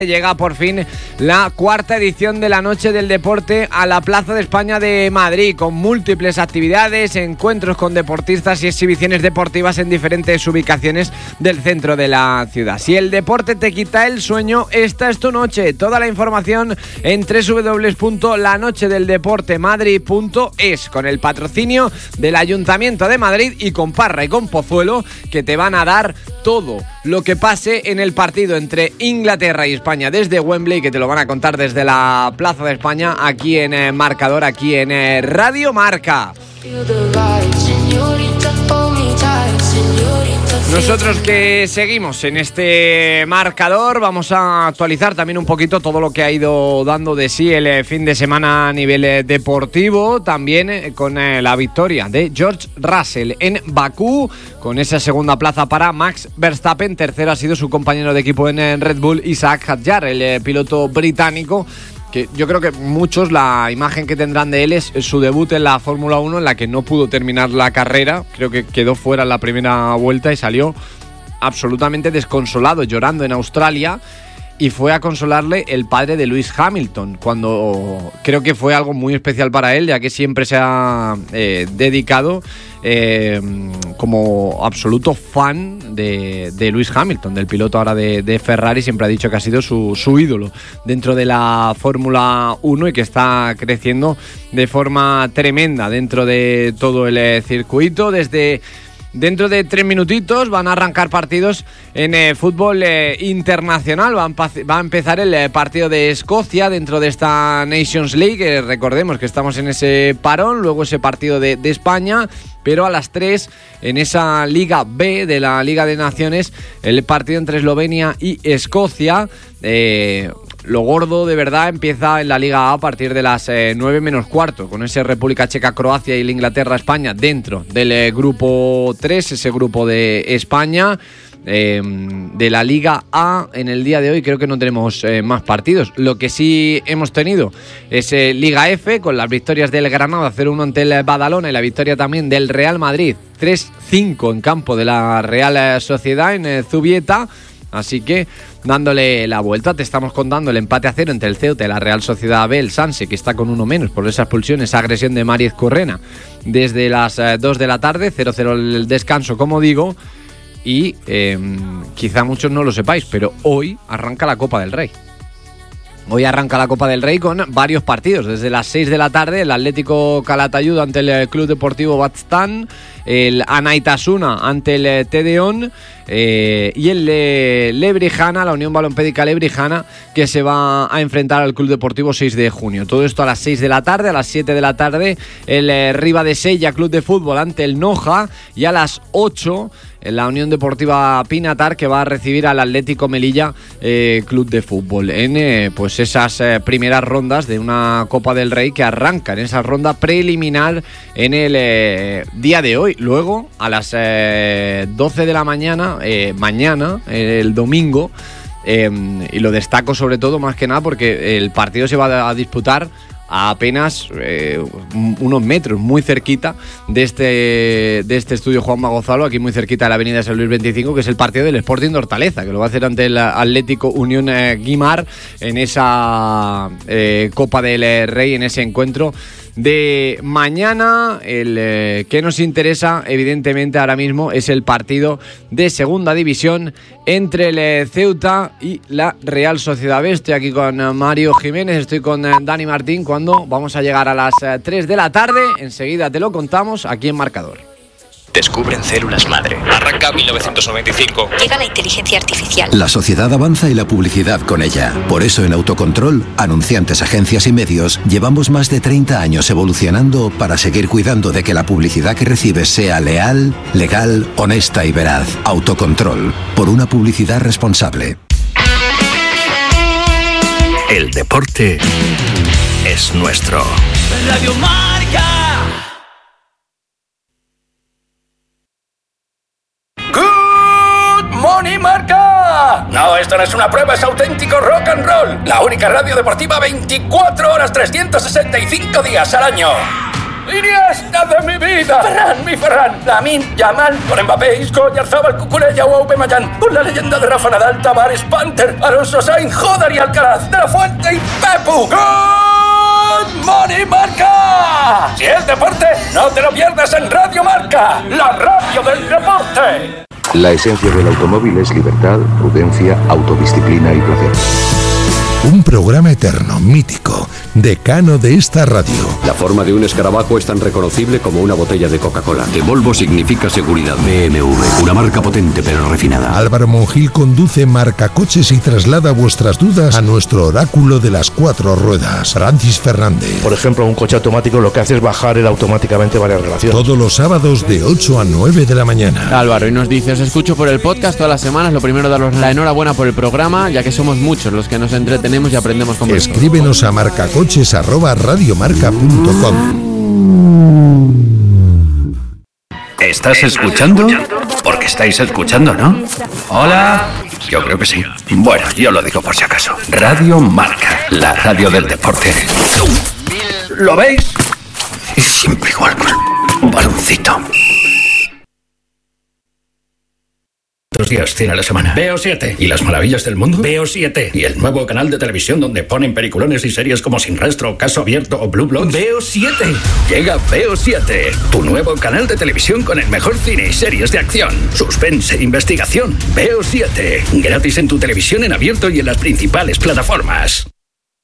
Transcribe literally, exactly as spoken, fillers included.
Llega por fin la cuarta edición de la Noche del Deporte a la Plaza de España de Madrid, con múltiples actividades, encuentros con deportistas y exhibiciones deportivas en diferentes ubicaciones del centro de la ciudad. Si el deporte te quita el sueño, esta es tu noche. Toda la información en doble u doble u doble u punto la noche del deporte madrid punto es, con el patrocinio del Ayuntamiento de Madrid y con Parra y con Pozuelo, que te van a dar todo lo que pase en el partido entre Inglaterra y España desde Wembley, que te lo van a contar desde la Plaza de España, aquí en eh, Marcador, aquí en eh, Radio Marca. Nosotros que seguimos en este marcador, vamos a actualizar también un poquito todo lo que ha ido dando de sí el eh, fin de semana a nivel eh, deportivo, también eh, con eh, la victoria de George Russell en Bakú, con esa segunda plaza para Max Verstappen. Tercero ha sido su compañero de equipo en eh, Red Bull, Isaac Hadjar, el eh, piloto británico, que yo creo que muchos la imagen que tendrán de él es su debut en la Fórmula uno, en la que no pudo terminar la carrera. Creo que quedó fuera en la primera vuelta y salió absolutamente desconsolado, llorando en Australia. Y fue a consolarle el padre de Lewis Hamilton, cuando creo que fue algo muy especial para él, ya que siempre se ha eh, dedicado eh, como absoluto fan de, de Lewis Hamilton, del piloto ahora de, de Ferrari. Siempre ha dicho que ha sido su, su ídolo dentro de la Fórmula uno y que está creciendo de forma tremenda dentro de todo el eh, circuito. Desde... Dentro de tres minutitos van a arrancar partidos en eh, fútbol eh, internacional. Va a, empa- va a empezar el eh, partido de Escocia dentro de esta Nations League. Eh, recordemos que estamos en ese parón, luego ese partido de, de España. Pero a las tres, en esa Liga B de la Liga de Naciones, el partido entre Eslovenia y Escocia. Eh, Lo gordo de verdad empieza en la Liga A a partir de las eh, nueve menos cuarto, con ese República Checa, Croacia y el Inglaterra-España dentro del eh, grupo tres, ese grupo de España. Eh, de la Liga A en el día de hoy creo que no tenemos eh, más partidos. Lo que sí hemos tenido es eh, Liga F, con las victorias del Granada cero uno ante el Badalona y la victoria también del Real Madrid tres cinco en campo de la Real Sociedad en eh, Zubieta. Así que, dándole la vuelta, te estamos contando el empate a cero entre el Ceuta y la Real Sociedad B, el Sanse, que está con uno menos por esa expulsión, esa agresión de Mariez Correna, desde las eh, dos de la tarde, cero cero el descanso, como digo. Y eh, quizá muchos no lo sepáis, pero hoy arranca la Copa del Rey. Hoy arranca la Copa del Rey con varios partidos. Desde las seis de la tarde, el Atlético Calatayud ante el Club Deportivo Baztán, el Anaitasuna ante el Tedeón eh, y el eh, Lebrijana, la Unión Balompédica Lebrijana, que se va a enfrentar al Club Deportivo seis de junio. Todo esto a las seis de la tarde. A las siete de la tarde, el eh, Ribadesella Club de Fútbol ante el Noja, y a las ocho la Unión Deportiva Pinatar, que va a recibir al Atlético Melilla eh, Club de Fútbol en eh, pues esas eh, primeras rondas de una Copa del Rey que arranca en esa ronda preliminar en el eh, día de hoy. Luego a las eh, doce de la mañana, eh, mañana, eh, el domingo, eh, y lo destaco sobre todo más que nada porque el partido se va a disputar a apenas eh, unos metros, muy cerquita de este, de este estudio Juanma Gonzalo, aquí muy cerquita de la avenida San Luis veinticinco, que es el partido del Sporting de Hortaleza, que lo va a hacer ante el Atlético Unión eh, Guimar en esa eh, Copa del Rey, en ese encuentro de mañana. El eh, que nos interesa evidentemente ahora mismo es el partido de segunda división entre el eh, Ceuta y la Real Sociedad B. Estoy aquí con eh, Mario Jiménez, estoy con eh, Dani Martín. Cuando vamos a llegar a las eh, tres de la tarde, enseguida te lo contamos aquí en Marcador. Descubren células madre. Arranca mil novecientos noventa y cinco. Llega la inteligencia artificial. La sociedad avanza y la publicidad con ella. Por eso en Autocontrol, anunciantes, agencias y medios, llevamos más de treinta años evolucionando para seguir cuidando de que la publicidad que recibes sea leal, legal, honesta y veraz. Autocontrol. Por una publicidad responsable. El deporte es nuestro. Radio Marca. ¡Morning, Marca! No, esto no es una prueba, es auténtico rock and roll. La única radio deportiva veinticuatro horas, trescientos sesenta y cinco días al año. ¡Iniesta de mi vida! ¡Ferran, mi Ferran! Lamine Yamal, con Mbappé, Isco, Oyarzabal, Cucurella o Aubameyang, con la leyenda de Rafa Nadal, Tavares, Panther, Alonso Sainz, Joder y Alcaraz, De La Fuente y Pepu. ¡Good Morning Marca! Si es deporte, no te lo pierdas en Radio Marca, la radio del deporte. La esencia del automóvil es libertad, prudencia, autodisciplina y placer. Un programa eterno, mítico, decano de esta radio. La forma de un escarabajo es tan reconocible como una botella de Coca-Cola. Que Volvo significa seguridad. B M W, una marca potente pero refinada. Álvaro Monjil conduce Marcacoches y traslada vuestras dudas a nuestro oráculo de las cuatro ruedas, Francis Fernández. Por ejemplo, un coche automático lo que hace es bajar él automáticamente varias relaciones. Todos los sábados de ocho a nueve de la mañana. Álvaro, y nos dice, os escucho por el podcast todas las semanas. Lo primero, daros la enhorabuena por el programa, ya que somos muchos los que nos entretenemos y aprendemos con vosotros. Escríbenos a marcacoches arroba radiomarca punto com. ¿Estás escuchando? Porque estáis escuchando, ¿no? Hola. Yo creo que sí. Bueno, yo lo digo por si acaso. Radio Marca, la radio del deporte. ¿Lo veis? Es siempre igual con un baloncito. Dos días tiene a la semana. Veo siete. ¿Y las maravillas del mundo? Veo siete. ¿Y el nuevo canal de televisión donde ponen peliculones y series como Sin Rastro, Caso Abierto o Blue Bloods? Veo siete. Llega Veo siete, tu nuevo canal de televisión con el mejor cine y series de acción, suspense e investigación. Veo siete. Gratis en tu televisión en abierto y en las principales plataformas.